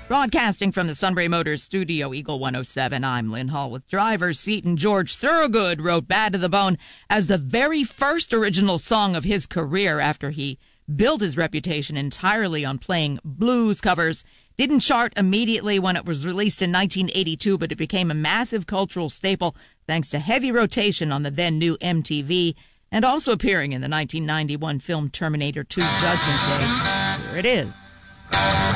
Broadcasting from the Sunbury Motors studio, Eagle 107, I'm Lynn Hall with driver's seat, and George Thorogood wrote Bad to the Bone as the very first original song of his career after he built his reputation entirely on playing blues covers. Didn't chart immediately when it was released in 1982, but it became a massive cultural staple thanks to heavy rotation on the then new MTV, and also appearing in the 1991 film Terminator 2 Judgment Day. Here it is.